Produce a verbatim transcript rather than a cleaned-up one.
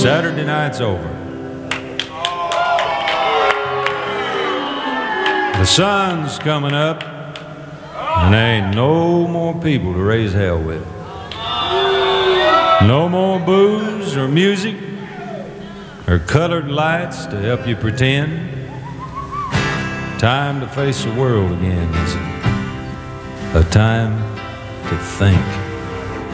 Saturday night's over. The sun's coming up, and there ain't no more people to raise hell with. No more booze or music or colored lights to help you pretend. Time to face the world again, is it? A time to think.